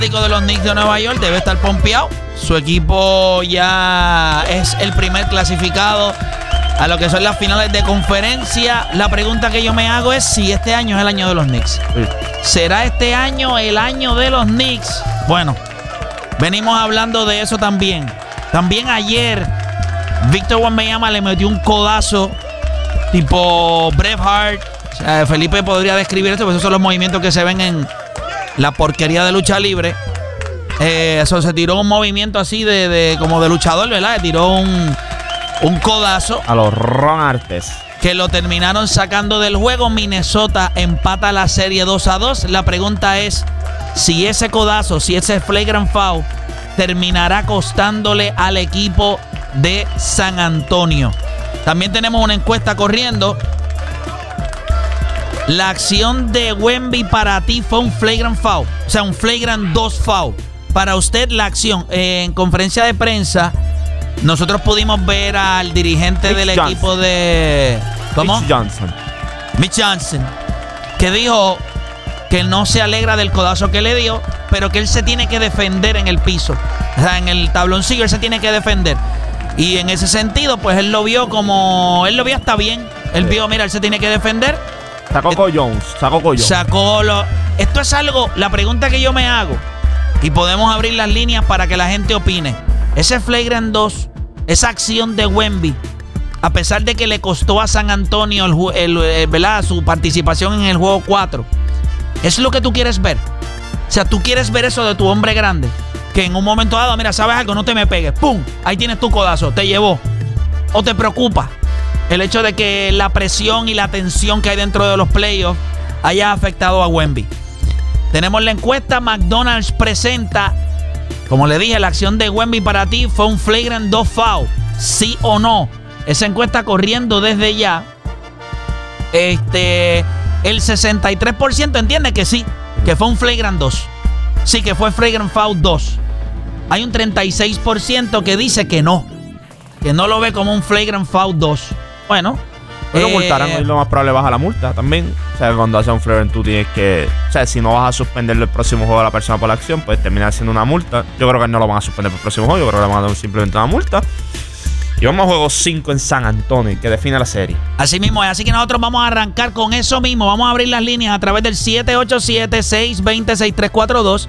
de los Knicks de Nueva York debe estar pompeado. Su equipo ya es el primer clasificado a lo que son las finales de conferencia. La pregunta que yo me hago es si este año es el año de los Knicks. Sí. ¿Será este año el año de los Knicks? Bueno, venimos hablando de eso también. También ayer, Víctor Wembanyama le metió un codazo tipo Braveheart. O sea, Felipe podría describir esto, porque esos son los movimientos que se ven en la porquería de lucha libre. Eso se tiró un movimiento así como de luchador, ¿verdad? Le tiró un codazo a los Ron Artes, que lo terminaron sacando del juego. Minnesota empata la serie 2-2. La pregunta es si ese codazo, si ese flagrant foul terminará costándole al equipo de San Antonio. También tenemos una encuesta corriendo. La acción de Wemby para ti fue un flagrant foul, o sea, un flagrant 2 foul. Para usted la acción, en conferencia de prensa, nosotros pudimos ver al dirigente Mitch del Johnson. equipo de... ¿Cómo? Mitch Johnson, que dijo que no se alegra del codazo que le dio, pero que él se tiene que defender en el piso. O sea, en el tabloncillo él se tiene que defender. Y en ese sentido, pues él lo vio hasta bien. Él vio, mira, él se tiene que defender. Sacó Jones. Esto es algo, la pregunta que yo me hago, y podemos abrir las líneas para que la gente opine. Ese flagrant 2, esa acción de Wemby, a pesar de que le costó a San Antonio ¿verdad? Su participación en el juego 4, ¿es lo que tú quieres ver? O sea, tú quieres ver eso de tu hombre grande, que en un momento dado, mira, ¿sabes algo? No te me pegues, ¡pum! Ahí tienes tu codazo, te llevó. ¿O te preocupa el hecho de que la presión y la tensión que hay dentro de los playoffs haya afectado a Wemby? Tenemos la encuesta. McDonald's presenta, como le dije, la acción de Wemby para ti fue un flagrant 2 foul, ¿sí o no? Esa encuesta corriendo desde ya. El 63% entiende que sí, que fue un flagrant 2. Sí, que fue flagrant foul 2. Hay un 36% que dice que no lo ve como un flagrant foul 2. Bueno, pero multarán, y lo más probable baja la multa también. O sea, cuando hace un flagrant tú tienes que... O sea, si no vas a suspenderle el próximo juego a la persona por la acción, pues termina siendo una multa. Yo creo que no lo van a suspender por el próximo juego. Yo creo que le van a dar simplemente una multa. Y vamos a juego 5 en San Antonio, que define la serie. Así mismo es. Así que nosotros vamos a arrancar con eso mismo. Vamos a abrir las líneas a través del 787-620-6342.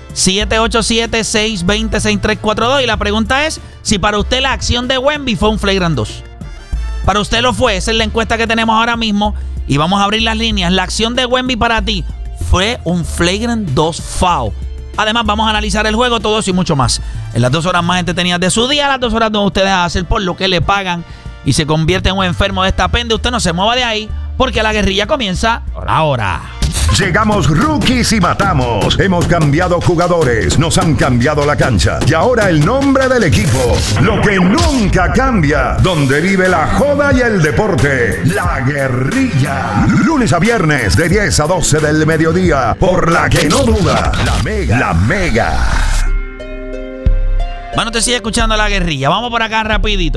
787-620-6342. Y la pregunta es si para usted la acción de Wemby fue un flagrant 2. Para usted lo fue. Esa es la encuesta que tenemos ahora mismo. Y vamos a abrir las líneas. La acción de Wemby para ti fue un flagrant 2 foul. Además, vamos a analizar el juego, todo eso y mucho más. En las 2 horas más entretenidas de su día, las 2 horas donde usted deja de hacer por lo que le pagan y se convierte en un enfermo de esta pende. Usted no se mueva de ahí, porque la guerrilla comienza ahora. Llegamos rookies y matamos. Hemos cambiado jugadores, nos han cambiado la cancha. Y ahora el nombre del equipo. Lo que nunca cambia. Donde vive la joda y el deporte. La guerrilla. Lunes a viernes de 10 a 12 del mediodía. Por la que no duda. La Mega. La Mega. Bueno, te sigue escuchando la guerrilla. Vamos por acá rapidito.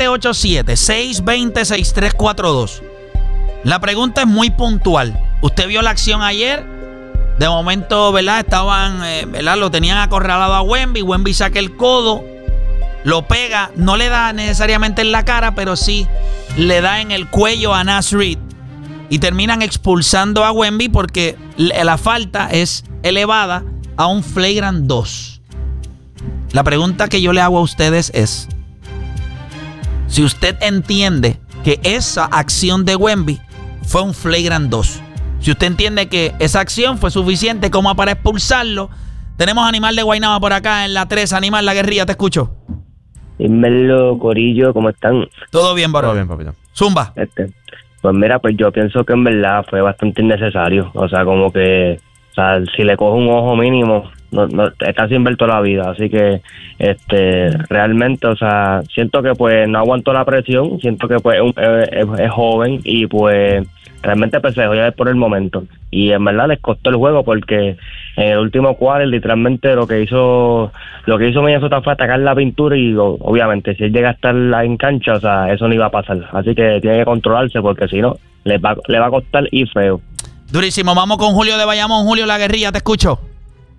787-620-6342. La pregunta es muy puntual. Usted vio la acción ayer. De momento, ¿verdad? Estaban, ¿verdad? Lo tenían acorralado a Wemby. Wemby saca el codo, lo pega. No le da necesariamente en la cara, pero sí le da en el cuello a Naz Reid. Y terminan expulsando a Wemby porque la falta es elevada a un flagrant 2. La pregunta que yo le hago a ustedes es: si usted entiende que esa acción de Wemby fue un flagrant 2. Si usted entiende que esa acción fue suficiente como para expulsarlo. Tenemos a Animal de Guaynaba por acá en la 3. Animal, la guerrilla, te escucho. Dímelo, corillo, ¿cómo están? Todo bien, varón. Todo bien, papito. Zumba. Pues mira, pues yo pienso que en verdad fue bastante innecesario. O sea, como que, o sea, si le coge un ojo mínimo, no está sin ver toda la vida. Así que, realmente, o sea, siento que pues no aguantó la presión. Siento que pues es joven y pues realmente pues se dejó ya por el momento. Y en verdad les costó el juego porque en el último quarter literalmente lo que hizo Minnesota fue atacar la pintura y obviamente si él llega a estar en cancha, o sea, eso no iba a pasar. Así que tiene que controlarse porque si no, le va a costar y feo. Durísimo. Vamos con Julio de Bayamón. Julio, la guerrilla, te escucho.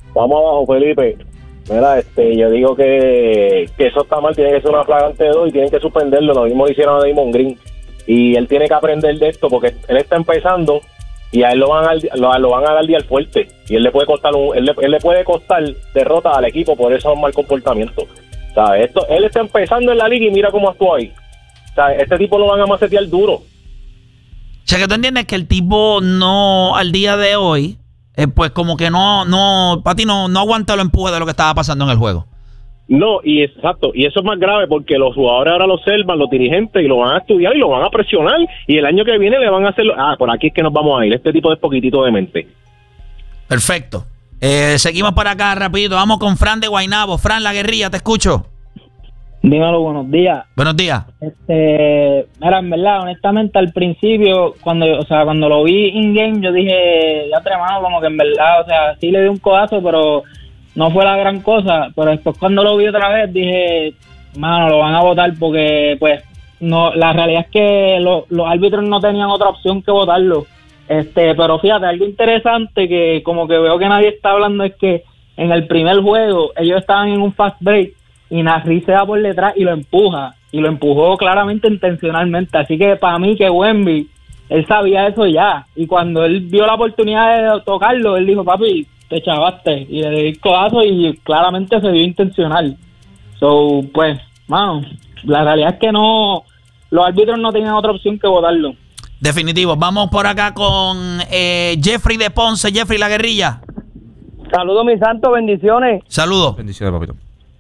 Vamos abajo, Felipe. Mira, yo digo que eso está mal, tiene que ser una flagrante de 2 y tienen que suspenderlo. Lo mismo le hicieron a Damon Green. Y él tiene que aprender de esto porque él está empezando y a él lo van a dar día al fuerte. Y él le puede costar él le puede costar derrota al equipo por esos mal comportamientos. ¿Sabes? Él está empezando en la liga y mira cómo actuó ahí. ¿Sabes? Este tipo lo van a macetear duro. O sea, que tú entiendes que el tipo no, al día de hoy, pues como que para ti no aguanta el empuje de lo que estaba pasando en el juego. No, y exacto, y eso es más grave porque los jugadores ahora lo observan, los dirigentes, y lo van a estudiar y lo van a presionar, y el año que viene le van a hacer, por aquí es que nos vamos a ir, este tipo de poquitito de mente. Perfecto. Seguimos por acá rapidito, vamos con Fran de Guaynabo. Fran, la guerrilla, te escucho. Dímelo, buenos días. Buenos días. Mira, en verdad, honestamente, al principio, cuando lo vi in-game, yo dije, ya tremado, como que en verdad, o sea, sí le di un codazo, pero no fue la gran cosa. Pero después cuando lo vi otra vez, dije, mano, lo van a votar porque, pues, no, la realidad es que los árbitros no tenían otra opción que votarlo. Pero fíjate, algo interesante que como que veo que nadie está hablando es que en el primer juego, ellos estaban en un fast break, y Nasri se da por detrás y lo empuja. Y lo empujó claramente intencionalmente. Así que para mí que Wemby, él sabía eso ya. Y cuando él vio la oportunidad de tocarlo, él dijo, papi, te chavaste. Y le di el codazo y claramente se vio intencional. So, pues, mano, la realidad es que no, los árbitros no tenían otra opción que votarlo. Definitivo. Vamos por acá con Jeffrey de Ponce. Jeffrey, la guerrilla. Saludos, mis santos, bendiciones. Saludos. Bendiciones, papito.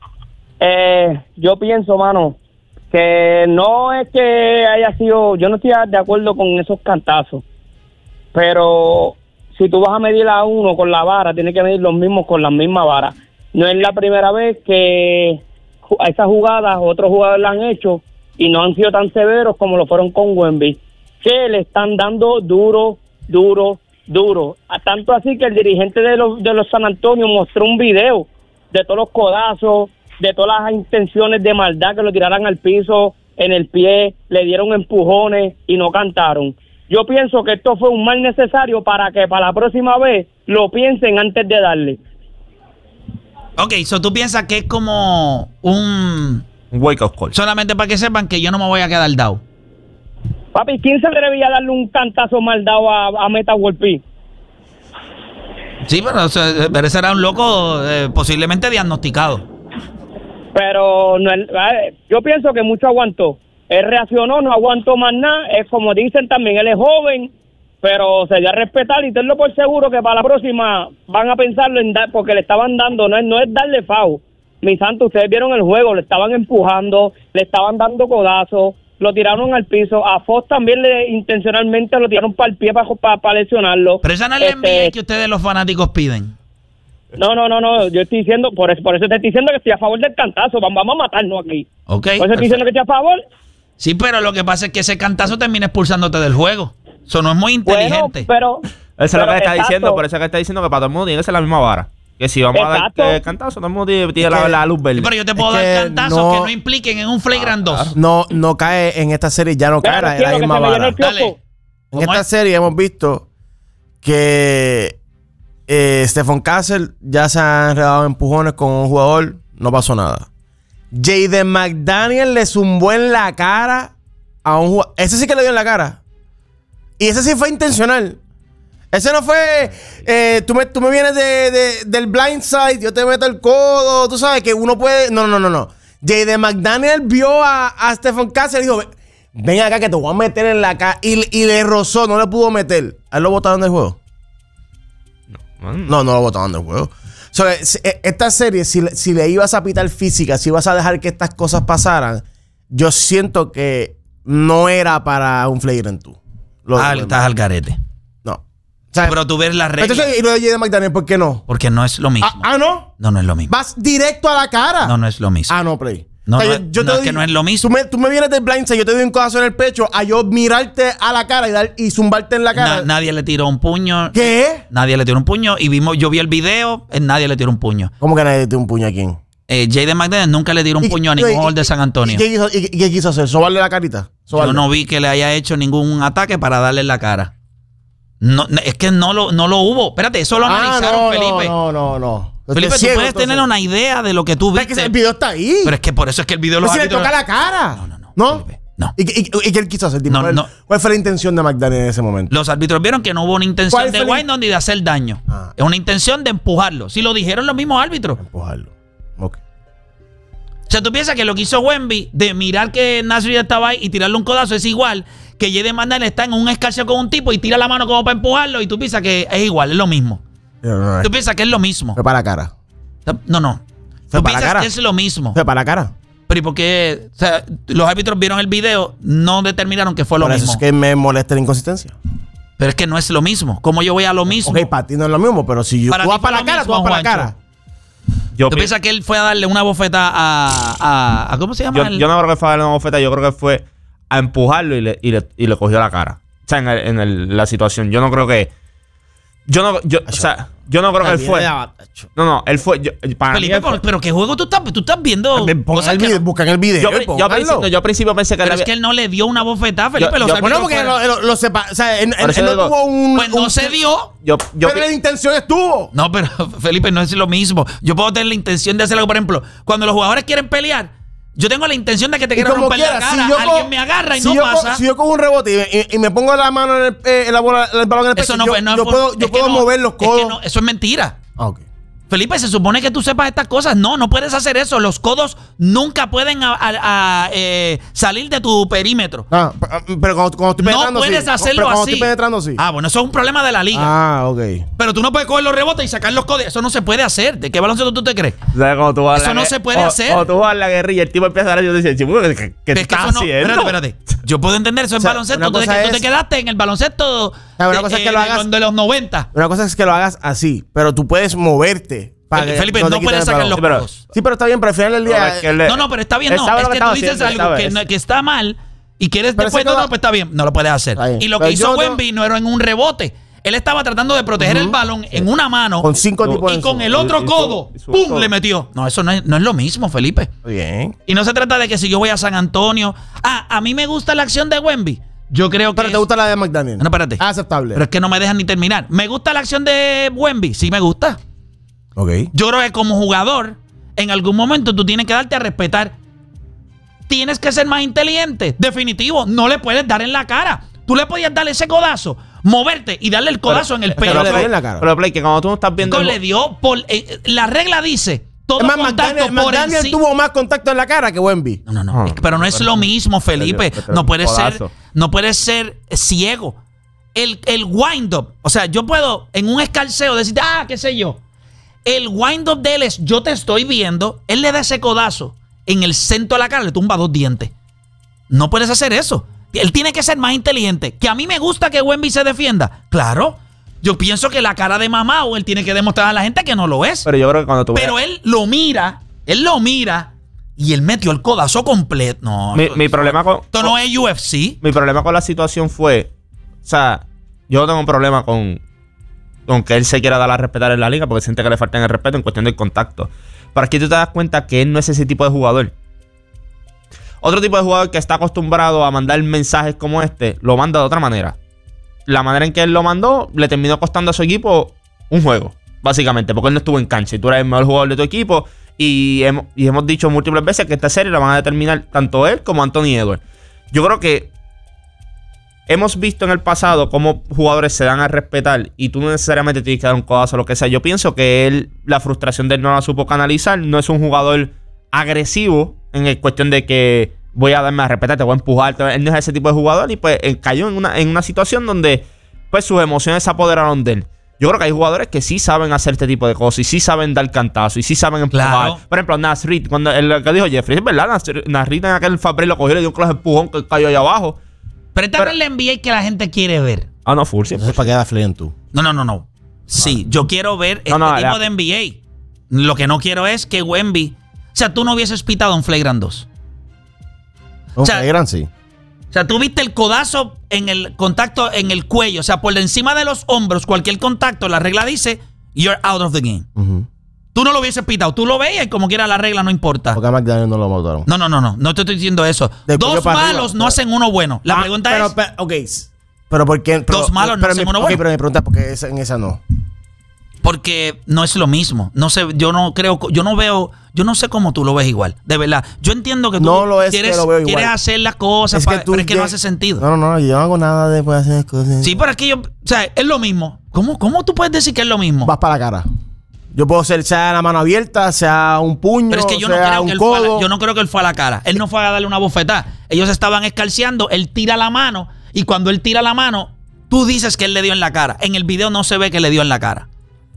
Yo pienso, mano, que no es que haya sido, yo no estoy de acuerdo con esos cantazos, pero si tú vas a medir a uno con la vara, tienes que medir los mismos con la misma vara. No es la primera vez que esas jugadas otros jugadores la han hecho y no han sido tan severos como lo fueron con Wemby, que le están dando duro, a tanto así que el dirigente de los San Antonio mostró un video de todos los codazos, de todas las intenciones de maldad que lo tiraran al piso, en el pie, le dieron empujones y no cantaron. Yo pienso que esto fue un mal necesario para que para la próxima vez lo piensen antes de darle. Ok, tú piensas que es como un wake-up call. Solamente para que sepan que yo no me voy a quedar dado. Papi, ¿quién se atrevía a darle un cantazo mal dado a Meta World Peace? Sí, pero ese era un loco posiblemente diagnosticado. Pero no, yo pienso que mucho aguantó. Él reaccionó, no aguantó más nada. Es como dicen también, él es joven, pero se dio a respetar y tenlo por seguro que para la próxima van a pensarlo en dar, porque le estaban dando, no es darle FAU. Mi santo, ustedes vieron el juego, le estaban empujando, le estaban dando codazos, lo tiraron al piso. A Fox también intencionalmente lo tiraron para el pie para lesionarlo. Pero esa no es la NBA que ustedes los fanáticos piden. No, yo estoy diciendo, por eso te estoy diciendo que estoy a favor del cantazo, vamos a matarnos aquí. Ok. Por eso estoy diciendo que estoy a favor. Sí, pero lo que pasa es que ese cantazo termina expulsándote del juego. Eso no es muy inteligente. Bueno, eso es lo que está diciendo, por eso es que está diciendo que para todo el mundo tiene que ser la misma vara. Que si vamos a dar cantazo, todo el mundo tiene la luz verde. Sí, pero yo te puedo dar cantazos que no impliquen en un flagrant 2. No cae en esta serie, ya no cae en la misma vara. Dale. En esta serie hemos visto que Stephen Castle ya se han enredado empujones con un jugador, no pasó nada. Jaden McDaniel le zumbó en la cara a un jugador. Ese sí que le dio en la cara. Y ese sí fue intencional. Ese no fue, tú me vienes del blind side, yo te meto el codo, tú sabes que uno puede... No. Jaden McDaniel vio a Stephen Castle y dijo, ven acá que te voy a meter en la cara. Y le rozó, no le pudo meter. ¿A él lo botaron del juego? No lo botaron del juego. So, esta serie, si le ibas a pitar física, si ibas a dejar que estas cosas pasaran, yo siento que no era para un flagrant 2. Estás al garete. No. O sea, pero tú ves las reglas. Entonces, y lo de Jaden McDaniel, ¿por qué no? Porque no es lo mismo. ¿No? No es lo mismo. Vas directo a la cara. No es lo mismo. No, Play. No, o sea, es que no es lo mismo. Tú me vienes del blindside, yo te doy un codazo en el pecho, a yo mirarte a la cara y zumbarte en la cara. Nadie le tiró un puño. ¿Qué? Nadie le tiró un puño. Y yo vi el video, nadie le tiró un puño. ¿Cómo que nadie le tiró un puño a quién? Jaden McDaniel nunca le tiró un puño a ningún jugador de San Antonio. ¿Y qué quiso hacer? ¿Sobarle la carita? Yo no vi que le haya hecho ningún ataque para darle en la cara. No, es que no lo hubo. Espérate, eso lo analizaron, Felipe. No. Felipe, tú puedes tener una idea de lo que tú viste. Pero es que el video está ahí. Pero es que por eso es que el video pero los si le árbitros... toca la cara. No. Felipe, no. ¿Y qué él quiso hacer? No. ¿Cuál fue la intención de McDaniel en ese momento? Los árbitros vieron que no hubo una intención de Wyndham ni de hacer daño. Es una intención de empujarlo. Si lo dijeron los mismos árbitros. Empujarlo. Ok. O sea, tú piensas que lo que hizo Wemby de mirar que Nasrid estaba ahí y tirarle un codazo es igual que Jaden McDaniel está en un escarceo con un tipo y tira la mano como para empujarlo y tú piensas que es igual, es lo mismo. No, Tú piensas que es lo mismo. Fue para la cara. No. Fue Tú para la piensas cara. que es lo mismo. Fue para la cara. Pero ¿y por qué? O sea, los árbitros vieron el video, no determinaron que fue lo Por eso mismo. es que me molesta la inconsistencia. Pero es que no es lo mismo. ¿Cómo yo voy a lo mismo? Ok, para ti no es lo mismo, pero si yo, Para tú vas ti fue para la lo cara, mismo, tú vas para la Juancho. cara. ¿Tú piensas que él fue a darle una bofeta a ¿cómo se llama? Yo no creo que fue a darle una bofeta, yo creo que fue a empujarlo y le cogió la cara. O sea, la situación. Yo no creo que... Yo no creo que él fue... No, él fue... Para Felipe, mí él fue- pero ¿qué juego tú estás viendo? Cosas que no- Buscan el video. yo al principio pensé que Pero él es que él no le dio una bofetada, Felipe. Los árbitros Bueno, porque fueron- lo sepa. O sea, él Por eso no digo, tuvo un. Pues no se dio. Pero la intención estuvo. No, pero Felipe, no es lo mismo. Yo puedo tener la intención de hacer algo, por ejemplo, cuando los jugadores quieren pelear, yo tengo la intención de que te quiero como romper la quiera, cara, si yo alguien co- me agarra y si no yo pasa. si yo cojo un rebote y me pongo la mano en la bola, el balón en el pecho, Eso no yo, fue, no yo fue- puedo, es yo que puedo no, mover los es que codos. no, eso es mentira. Ah, ok. Felipe, se supone que tú sepas estas cosas. No puedes hacer eso. Los codos nunca pueden salir de tu perímetro. Ah, pero cuando estoy penetrando, No puedes sí. hacerlo Pero cuando así. estoy penetrando, sí. Ah, bueno, eso es un problema de la liga. Ah, ok. Pero tú no puedes coger los rebotes y sacar los codos. Eso no se puede hacer. ¿De qué baloncesto tú te crees? ¿Sabes cómo tú vas a Eso no se puede hacer. O tú vas a la guerrilla y el tipo empieza a hablar y yo te decía, chico, ¿qué Es que estás eso no. haciendo? Espérate. Yo puedo entender eso en O sea, baloncesto. una Tú cosa te es- quedaste en el baloncesto una cosa es que lo hagas- de los 90. Una cosa es que lo hagas así, pero tú puedes moverte. Para que Felipe, te no quiten puedes el sacar balón. los Sí, pero- codos. Sí, pero está bien, pero al final del Pero día. es que él- No, pero está bien, él no. sabe Es lo que que tú estaba dices haciendo, algo él sabe. que está mal y quieres Pero después, ese codo- pues está bien, no lo puedes hacer. Está bien. Y lo Pero que hizo yo no- Wemby no era en un rebote. Él estaba tratando de proteger el balón en una mano Con 5 tipos y de con encima. el otro Y codo, su ¡pum!, codo. le metió. No, eso no es lo mismo, Felipe. Bien. Y no se trata de que si yo voy a San Antonio... a mí me gusta la acción de Wemby. Yo creo que... Pero te gusta la de McDaniel. No, espérate. Aceptable. Pero es que no me dejan ni terminar. ¿Me gusta la acción de Wemby? Sí me gusta. Ok. Yo creo que como jugador, en algún momento tú tienes que darte a respetar. Tienes que ser más inteligente. Definitivo, no le puedes dar en la cara. Tú le podías darle ese codazo, moverte y darle el codazo en el pero pecho. le dio en la cara. Pero Play, que cuando tú no estás viendo... Entonces le dio por... la regla dice, todo Es más, contacto por McDaniel encima... tuvo más contacto en la cara que Wemby. No. Pero no es lo mismo, Felipe. Pero No puede ser, codazo. no puede ser ciego. El wind-up, o sea, yo puedo en un escarceo decirte, qué sé yo. El wind-up de él es, yo te estoy viendo, él le da ese codazo en el centro de la cara, le tumba 2 dientes. No puedes hacer eso. Él tiene que ser más inteligente. Que a mí me gusta que Wemby se defienda. Claro. Yo pienso que la cara de mamá o él tiene que demostrar a la gente que no lo es. Pero yo creo que cuando tú Pero él lo mira y él metió el codazo completo. No, mi problema con... esto no es UFC. Mi problema con la situación fue... O sea, yo no tengo un problema con que él se quiera dar a respetar en la liga porque siente que le falta el respeto en cuestión del contacto. Pero aquí tú te das cuenta que él no es ese tipo de jugador. Otro tipo de jugador que está acostumbrado a mandar mensajes como este, lo manda de otra manera. La manera en que él lo mandó le terminó costando a su equipo un juego, básicamente, porque él no estuvo en cancha y tú eres el mejor jugador de tu equipo. Y hemos dicho múltiples veces que esta serie la van a determinar tanto él como Anthony Edwards. Yo creo que hemos visto en el pasado cómo jugadores se dan a respetar y tú no necesariamente tienes que dar un codazo o lo que sea. Yo pienso que él, la frustración de él no la supo canalizar. No es un jugador agresivo en el cuestión de que voy a darme a respetar, te voy a empujar. Él no es ese tipo de jugador y pues cayó en una situación donde pues sus emociones se apoderaron de él. Yo creo que hay jugadores que sí saben hacer este tipo de cosas y sí saben dar cantazo y sí saben empujar. Claro. Por ejemplo, Nasrid, cuando el que dijo Jeffrey, es verdad, Nasrid en aquel Fabre lo cogió y le dio un clase de empujón que cayó allá abajo. Pero esta es la NBA que la gente quiere ver. Ah, no, full, sí. Entonces, ¿para qué da Flynn tú? No. Sí, yo quiero ver este tipo de NBA. Lo que no quiero es que Wemby... O sea, tú no hubieses pitado un flagrant 2. Un O sea, flagrant, sí. O sea, tú viste el codazo en el contacto en el cuello. O sea, por encima de los hombros, cualquier contacto, la regla dice, you're out of the game. Ujú. Tú no lo hubieses pitado. Tú lo veías y como quiera la regla no importa. Porque a McDaniel no lo mataron. No te estoy diciendo eso. Del 2 cuello para malos arriba. no hacen uno bueno. La pregunta pero, es... ok. Pero ¿por qué? Pero, 2 malos no pero hacen mi, uno ok, bueno. pero mi pregunta es ¿por qué en esa no? Porque no es lo mismo. No sé, yo no sé cómo tú lo ves igual. De verdad. Yo entiendo que tú No lo es que lo veo igual. quieres hacer las cosas, pero es que no hace sentido. No, yo no hago nada de poder hacer cosas. Sí, pero es que o sea, es lo mismo. ¿Cómo tú puedes decir que es lo mismo? Vas para la cara. Yo puedo ser, sea la mano abierta, sea un puño, Pero es que yo sea no un creo codo. yo no creo que él fue a la cara. Él no fue a darle una bofetada. Ellos estaban escarceando, él tira la mano y cuando él tira la mano, tú dices que él le dio en la cara. En el video no se ve que le dio en la cara.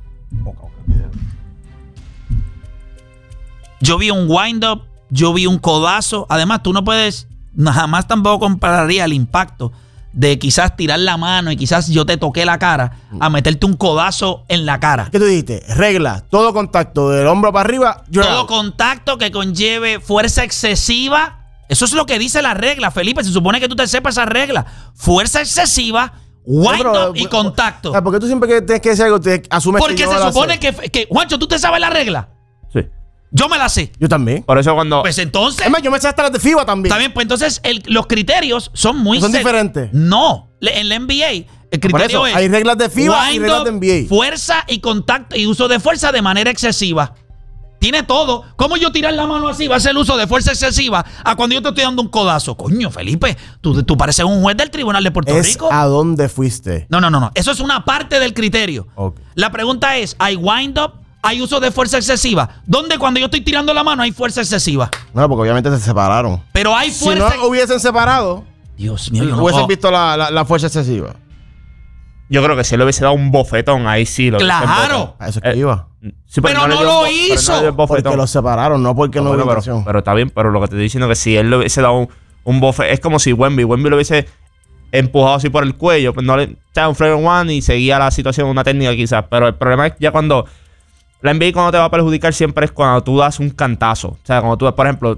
Yo vi un wind-up, yo vi un codazo. Además, tú no puedes, jamás tampoco compararía el impacto de quizás tirar la mano y quizás yo te toqué la cara a meterte un codazo en la cara. ¿Qué tú dijiste? Regla, todo contacto del hombro para arriba. Todo contacto que conlleve fuerza excesiva. Eso es lo que dice la regla, Felipe. Se supone que tú te sepas esa regla. Fuerza excesiva, wind-up y contacto. ¿Por qué tú siempre que tienes que decir algo te asumes Porque que yo se no lo supone sé? que, Juancho, ¿tú te sabes la regla? Sí. Yo me la sé. Yo también. Por eso cuando... Pues entonces... Es más, yo me sé hasta las de FIBA también. Está bien, pues entonces los criterios son muy... ¿Son diferentes? No. En la NBA, el criterio Por eso, es... hay reglas de FIBA y reglas de NBA. Fuerza y contacto y uso de fuerza de manera excesiva. Tiene todo. ¿Cómo yo tirar la mano así va a ser el uso de fuerza excesiva a cuando yo te estoy dando un codazo? Coño, Felipe, tú pareces un juez del Tribunal de Puerto Rico. ¿A dónde fuiste? No. Eso es una parte del criterio. Okay. La pregunta es, ¿hay wind-up? ¿Hay uso de fuerza excesiva? ¿Dónde cuando yo estoy tirando la mano hay fuerza excesiva? No, porque obviamente se separaron. Pero hay fuerza... Si no hubiesen separado, Dios mío, yo no hubiesen puedo... visto la fuerza excesiva. Yo creo que si él le hubiese dado un bofetón, ahí sí lo hubiesen ¡Claro! botado. A eso es que iba. Sí, Pero le no dio lo pero hizo. le dio el bofetón. Porque los separaron, no porque no hubo invasión. pero está bien, pero lo que te estoy diciendo es que si él le hubiese dado un bofetón, es como si Wemby lo hubiese empujado así por el cuello, pues no le echaba un flagrant one y seguía la situación, una técnica quizás. Pero el problema es ya cuando la NBA cuando te va a perjudicar siempre es cuando tú das un cantazo. O sea, cuando tú, por ejemplo,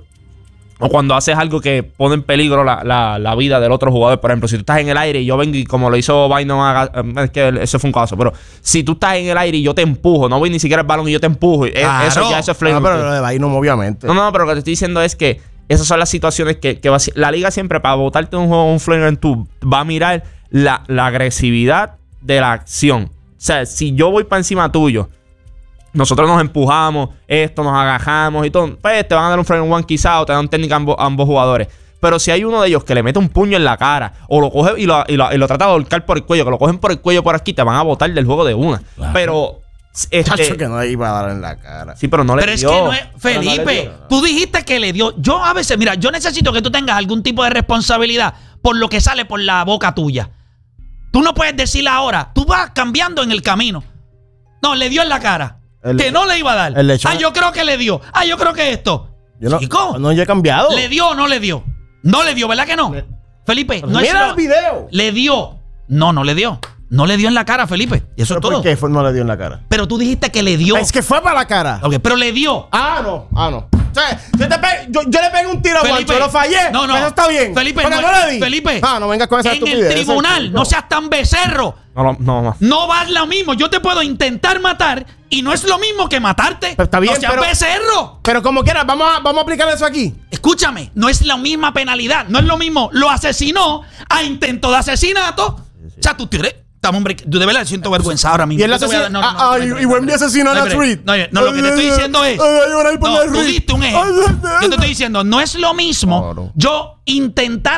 o cuando haces algo que pone en peligro la vida del otro jugador. Por ejemplo, si tú estás en el aire y yo vengo y como lo hizo Bynum, es que eso fue un caso. Pero si tú estás en el aire y yo te empujo, no voy ni siquiera el balón y yo te empujo, Claro. eso es flagrant. No, pero lo de Bynum, obviamente. No, pero lo que te estoy diciendo es que esas son las situaciones que la liga siempre para votarte un juego, un flagrant 2, va a mirar la agresividad de la acción. O sea, si yo voy para encima tuyo, nosotros nos empujamos, nos agajamos y todo, pues te van a dar un flagrant one quizá o te dan técnica a ambos jugadores. Pero si hay uno de ellos que le mete un puño en la cara o lo coge y lo trata de ahorcar por el cuello, que lo cogen por el cuello por aquí, te van a botar del juego de una. Claro. Pero... Chacho, que no le iba a dar en la cara. Sí, pero no le dio. Pero es que no es... Felipe, tú dijiste que le dio... Yo a veces, mira, yo necesito que tú tengas algún tipo de responsabilidad por lo que sale por la boca tuya. Tú no puedes decirle ahora, tú vas cambiando en el camino. No, le dio en la cara. Que no le iba a dar. Yo creo que le dio. Yo creo que esto. Chico, no, yo he cambiado. ¿Le dio o no le dio? No le dio, ¿verdad que no? Felipe, no es... Mira el video. Le dio. No le dio. No le dio en la cara, Felipe. Y eso es todo. ¿Por qué no le dio en la cara? Pero tú dijiste que le dio. Es que fue para la cara. Ok, pero le dio. No. O sea, yo le pegué un tiro a Juancho, lo fallé. No. Eso está bien. Felipe, pero no le di. Felipe. No vengas con esa estupidez. En el tribunal, no seas tan becerro. No vas lo mismo. Yo te puedo intentar matar y no es lo mismo que matarte. Pero está bien, no seas becerro. Pero como quieras, vamos a aplicar eso aquí. Escúchame, no es la misma penalidad. No es lo mismo. Lo asesinó a intento de asesinato. O sea, tú tienes... Yo de verdad siento vergüenza ahora mismo. Y él asesinó. Y Wemby asesinó a Nat Reed. No, lo que te estoy diciendo es. Tú diste un ejemplo. Yo te estoy diciendo, no es lo mismo yo intentar